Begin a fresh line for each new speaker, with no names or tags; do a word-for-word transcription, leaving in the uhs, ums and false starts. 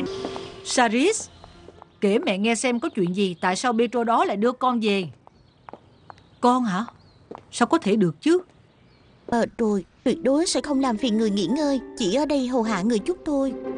Saris, kể mẹ nghe xem có chuyện gì, tại sao Petro đó lại đưa con về? Con hả? Sao có thể được chứ?
Ờ rồi, tuyệt đối sẽ không làm phiền người nghỉ ngơi, chỉ ở đây hầu hạ người chút thôi.